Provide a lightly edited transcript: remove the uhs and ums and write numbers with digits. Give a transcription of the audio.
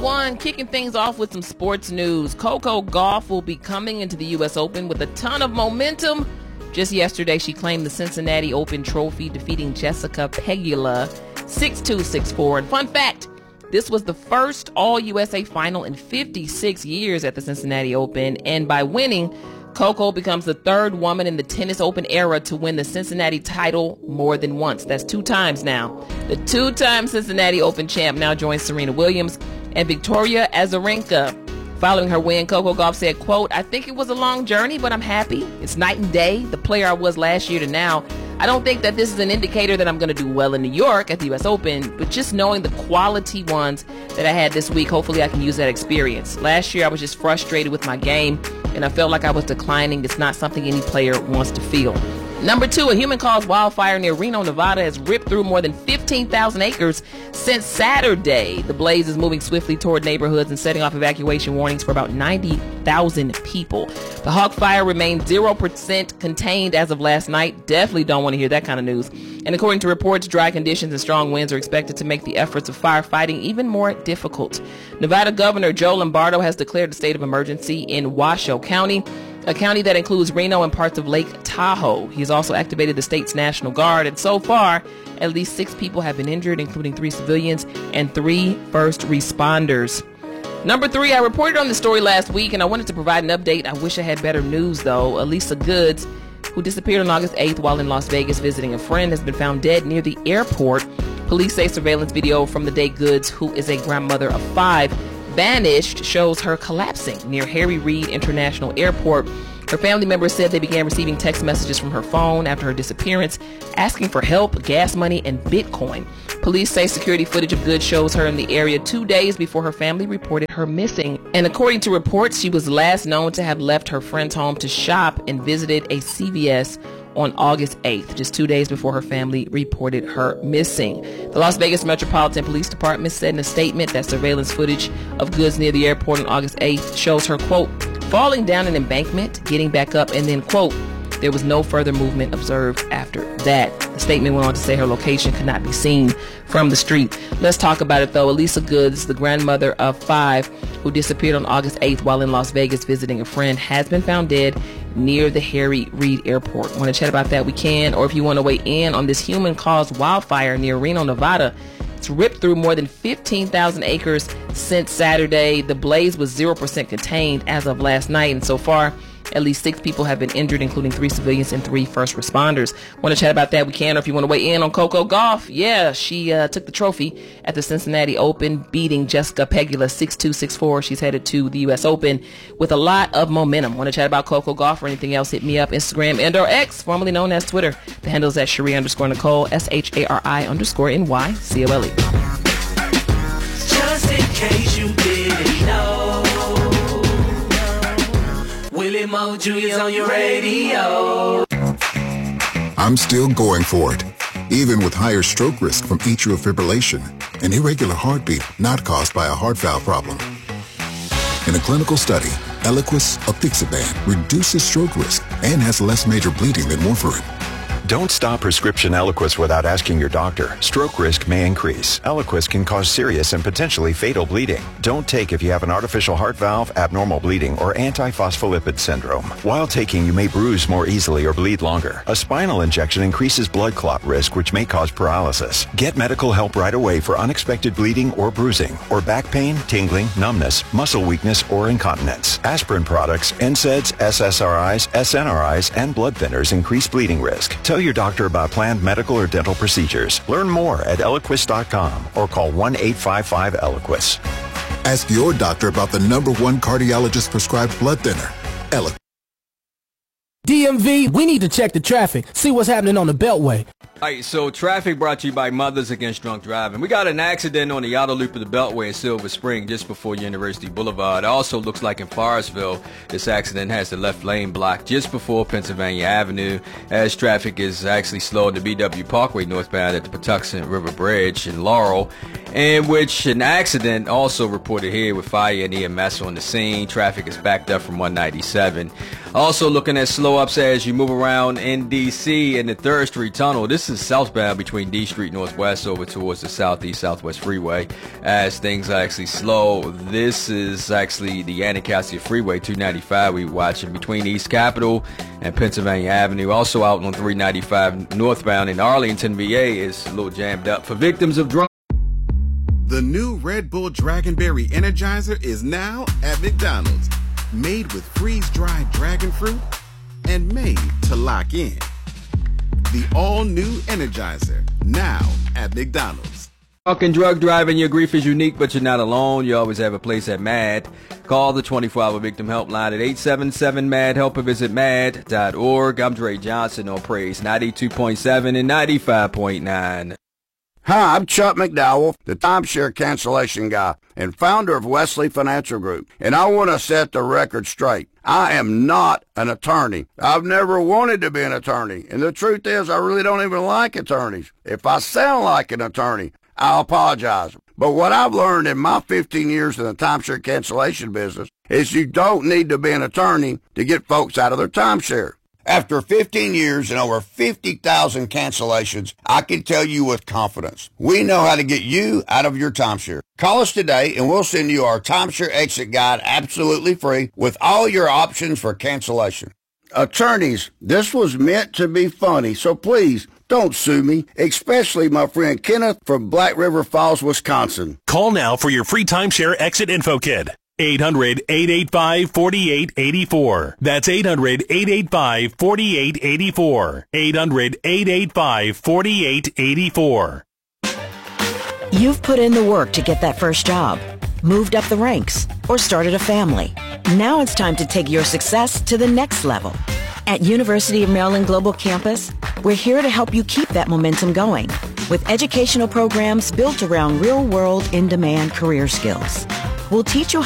one, kicking things off with some sports news. Coco Gauff will be coming into the U.S. Open with a ton of momentum. Just yesterday, she claimed the Cincinnati Open trophy, defeating Jessica Pegula 6-2, 6-4. And fun fact, this was the first All-USA final in 56 years at the Cincinnati Open. And by winning, Coco becomes the third woman in the tennis Open era to win the Cincinnati title more than once. That's 2 times now. The 2-time Cincinnati Open champ now joins Serena Williams and Victoria Azarenka. Following her win, Coco Gauff said, quote, "I think it was a long journey, but I'm happy. It's night and day, the player I was last year to now. I don't think that this is an indicator that I'm going to do well in New York at the U.S. Open, but just knowing the quality ones that I had this week, hopefully I can use that experience. Last year, I was just frustrated with my game, and I felt like I was declining. It's not something any player wants to feel." Number 2, a human-caused wildfire near Reno, Nevada has ripped through more than 15,000 acres since Saturday. The blaze is moving swiftly toward neighborhoods and setting off evacuation warnings for about 90,000 people. The Hawk Fire remains 0% contained as of last night. Definitely don't want to hear that kind of news. And according to reports, dry conditions and strong winds are expected to make the efforts of firefighting even more difficult. Nevada Governor Joe Lombardo has declared a state of emergency in Washoe County, a county that includes Reno and parts of Lake Tahoe. He's also activated the state's National Guard, and so far, at least 6 people have been injured, including 3 civilians and 3 first responders. Number 3, I reported on the story last week, and I wanted to provide an update. I wish I had better news, though. Elisa Goods, who disappeared on August 8th while in Las Vegas visiting a friend, has been found dead near the airport. Police say surveillance video from the day Goods, who is a grandmother of 5, vanished, shows her collapsing near Harry Reid International Airport. Her family members said they began receiving text messages from her phone after her disappearance, asking for help, gas money, and Bitcoin. Police say security footage of Goods shows her in the area 2 days before her family reported her missing. And according to reports, she was last known to have left her friend's home to shop and visited a CVS on August 8th, just 2 days before her family reported her missing. The Las Vegas Metropolitan Police Department said in a statement that surveillance footage of Goods near the airport on August 8th shows her, quote, falling down an embankment, getting back up, and then, quote, there was no further movement observed after that. The statement went on to say her location could not be seen from the street. Let's talk about it, though. Elisa Goods, the grandmother of 5 who disappeared on August 8th while in Las Vegas visiting a friend, has been found dead near the Harry Reid Airport. Want to chat about that? We can. Or if you want to weigh in on this human-caused wildfire near Reno, Nevada, it's ripped through more than 15,000 acres since Saturday. The blaze was 0% contained as of last night, and so far, at least 6 people have been injured, including 3 civilians and 3 first responders. Want to chat about that? We can. Or if you want to weigh in on Coco Gauff, yeah, she took the trophy at the Cincinnati Open, beating Jessica Pegula 6-2, 6-4. She's headed to the U.S. Open with a lot of momentum. Want to chat about Coco Gauff or anything else? Hit me up, Instagram and/or X, formerly known as Twitter. The handle is at Shari_Nicole, SHARI_NYCOLE. Just in case you didn't know, Willie Mo Jr.'s on your radio. I'm still going for it, even with higher stroke risk from atrial fibrillation, an irregular heartbeat not caused by a heart valve problem. In a clinical study, Eliquis apixaban reduces stroke risk and has less major bleeding than warfarin. Don't stop prescription Eliquis without asking your doctor. Stroke risk may increase. Eliquis can cause serious and potentially fatal bleeding. Don't take if you have an artificial heart valve, abnormal bleeding, or antiphospholipid syndrome. While taking, you may bruise more easily or bleed longer. A spinal injection increases blood clot risk, which may cause paralysis. Get medical help right away for unexpected bleeding or bruising, or back pain, tingling, numbness, muscle weakness, or incontinence. Aspirin products, NSAIDs, SSRIs, SNRIs, and blood thinners increase bleeding risk. Tell your doctor about planned medical or dental procedures. Learn more at Eliquis.com or call 1-855-ELIQUIS. Ask your doctor about the #1 cardiologist prescribed blood thinner, Eliquis. DMV, we need to check the traffic, see what's happening on the Beltway. All right, so traffic brought to you by Mothers Against Drunk Driving. We got an accident on the outer loop of the Beltway in Silver Spring just before University Boulevard. It also looks like in Forestville, this accident has the left lane blocked just before Pennsylvania Avenue, as traffic is actually slowed to BW Parkway northbound at the Patuxent River Bridge in Laurel, in which an accident also reported here with fire and EMS on the scene. Traffic is backed up from 197. Also looking at slow ups as you move around in D.C. in the 3rd Street Tunnel. This is southbound between D Street Northwest over towards the Southeast-Southwest Freeway as things are actually slow. This is actually the Anacostia Freeway 295 we watching between East Capitol and Pennsylvania Avenue. Also out on 395 northbound in Arlington, VA is a little jammed up. For victims of drunk. The new Red Bull Dragonberry Energizer is now at McDonald's. Made with freeze-dried dragon fruit and made to lock in. The all-new Energizer, now at McDonald's. Drunk and drug driving, your grief is unique, but you're not alone. You always have a place at MAD. Call the 24-hour victim helpline at 877-MAD-HELP or visit mad.org. I'm Dre Johnson on Praise 92.7 and 95.9. Hi, I'm Chuck McDowell, the timeshare cancellation guy and founder of Wesley Financial Group, and I want to set the record straight. I am not an attorney. I've never wanted to be an attorney, and the truth is I really don't even like attorneys. If I sound like an attorney, I apologize. But what I've learned in my 15 years in the timeshare cancellation business is you don't need to be an attorney to get folks out of their timeshare. After 15 years and over 50,000 cancellations, I can tell you with confidence, we know how to get you out of your timeshare. Call us today and we'll send you our timeshare exit guide absolutely free with all your options for cancellation. Attorneys, this was meant to be funny, so please don't sue me, especially my friend Kenneth from Black River Falls, Wisconsin. Call now for your free timeshare exit info kit. 800-885-4884. That's 800-885-4884. 800-885-4884. You've put in the work to get that first job, moved up the ranks, or started a family. Now it's time to take your success to the next level. At University of Maryland Global Campus, we're here to help you keep that momentum going with educational programs built around real-world, in-demand career skills. We'll teach you